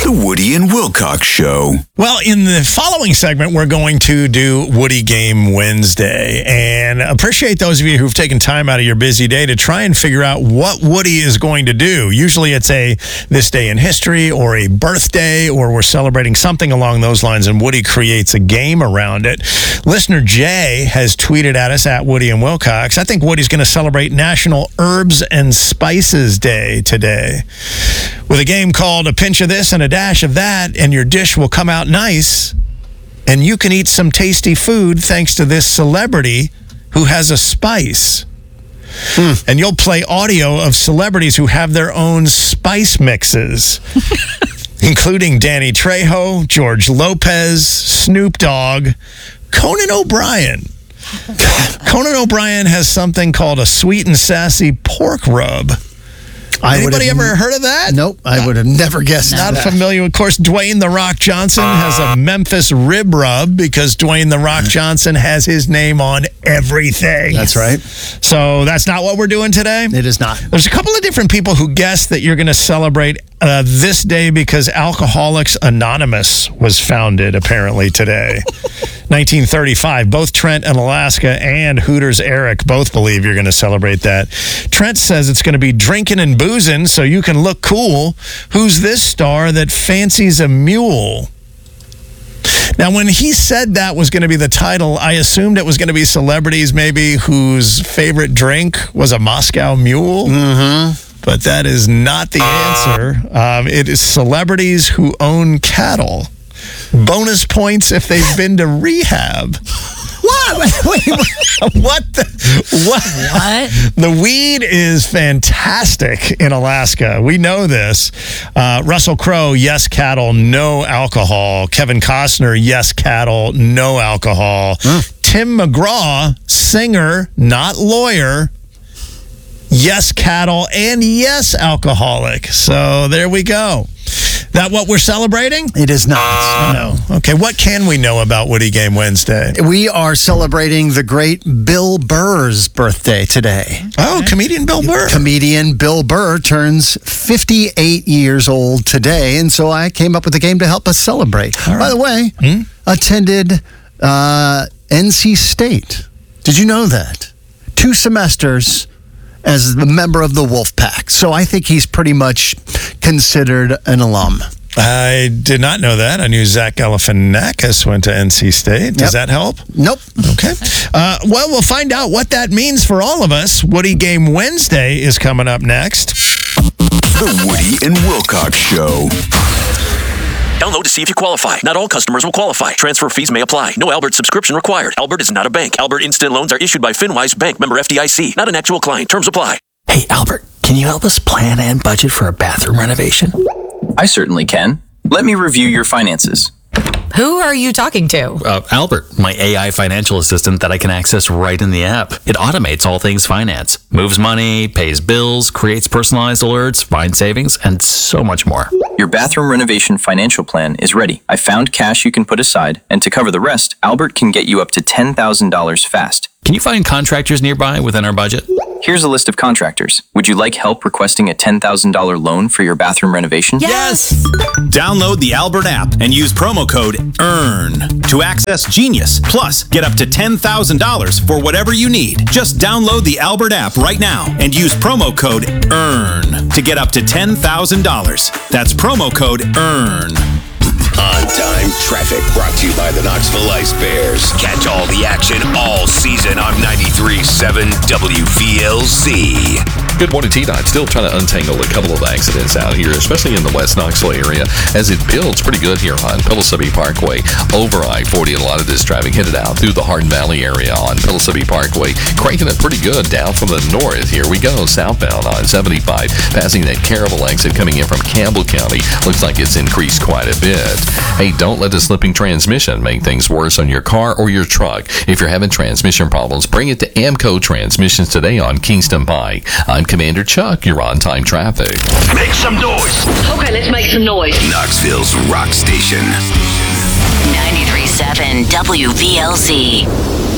The Woody and Wilcox Show. Well, in the following segment, we're going to do Woody Game Wednesday, and appreciate those of you who've taken time out of your busy day to try and figure out what Woody is going to do. Usually it's a this day in history or a birthday, or we're celebrating something along those lines, and Woody creates a game around it. Listener Jay has tweeted at us at Woody and Wilcox. I think Woody's going to celebrate National Herbs and Spices Day today with a game called A Pinch of This and a Dash of That, and your dish will come out nice, and you can eat some tasty food thanks to this celebrity who has a spice. And you'll play audio of celebrities who have their own spice mixes, including Danny Trejo, George Lopez, Snoop Dogg, Conan O'Brien. Conan O'Brien has something called a sweet and sassy pork rub. Anybody ever heard of that? Nope, I would have never guessed Not that. familiar. Of course, Dwayne The Rock Johnson has a Memphis rib rub because Dwayne The Rock Johnson has his name on everything. That's right. So that's not what we're doing today? It is not. There's a couple of different people who guess that you're going to celebrate this day because Alcoholics Anonymous was founded apparently today. 1935. Both Trent and Alaska and Hooters Eric both believe you're going to celebrate that. Trent says it's going to be drinking and boozing so you can look cool. Who's this star that fancies a mule? Now, when he said that was going to be the title, I assumed it was going to be celebrities maybe whose favorite drink was a Moscow Mule. Mm-hmm. But that is not the answer. It is celebrities who own cattle. Bonus points if they've been to rehab. What? Wait, What? The weed is fantastic in Alaska. We know this. Russell Crowe, yes, cattle, no alcohol. Kevin Costner, yes, cattle, no alcohol. Tim McGraw, singer, not lawyer, yes, cattle, and yes, alcoholic. So there we go. That what we're celebrating? It is not. No. Okay, what can we know about Woody Game Wednesday? We are celebrating the great Bill Burr's birthday today. Oh, comedian Bill Burr. Comedian Bill Burr turns 58 years old today, and so I came up with a game to help us celebrate. By the way, attended NC State. Did you know that? 2 semesters as a member of the Wolfpack. So I think he's pretty much considered an alum. I did not know that. I knew Zach Galifianakis went to NC State. Does that help? Nope. Okay. Well, we'll find out what that means for all of us. Woody Game Wednesday is coming up next. The Woody and Wilcox Show. Download to see if you qualify. Not all customers will qualify. Transfer fees may apply. No Albert subscription required. Albert is not a bank. Albert Instant Loans are issued by FinWise Bank, member FDIC. Not an actual client. Terms apply. Hey, Albert, can you help us plan and budget for a bathroom renovation? I certainly can. Let me review your finances. Who are you talking to? Albert, my AI financial assistant that I can access right in the app. It automates all things finance, moves money, pays bills, creates personalized alerts, finds savings, and so much more. Your bathroom renovation financial plan is ready. I found cash you can put aside, and to cover the rest, Albert can get you up to $10,000 fast. Can you find contractors nearby within our budget? Here's a list of contractors. Would you like help requesting a $10,000 loan for your bathroom renovation? Yes! Download the Albert app and use promo code EARN to access Genius. Plus, get up to $10,000 for whatever you need. Just download the Albert app right now and use promo code EARN to get up to $10,000. That's promo code EARN. On-time traffic brought to you by the Knoxville Ice Bears. Catch all the action all season on 93.7 WVLZ. Good morning, T-Dot. Still trying to untangle a couple of accidents out here, especially in the West Knoxville area, as it builds pretty good here on Pellissippi Parkway. Over I-40, and a lot of this traffic headed out through the Hardin Valley area on Pellissippi Parkway. Cranking it pretty good down from the north. Here we go, southbound on 75, passing that Caravel exit coming in from Campbell County. Looks like it's increased quite a bit. Hey, don't let a slipping transmission make things worse on your car or your truck. If you're having transmission problems, bring it to Amco Transmissions today on Kingston Pike. I'm Commander Chuck. You're on time traffic. Make some noise. Okay, let's make some noise. Knoxville's rock station. 93.7 WVLZ.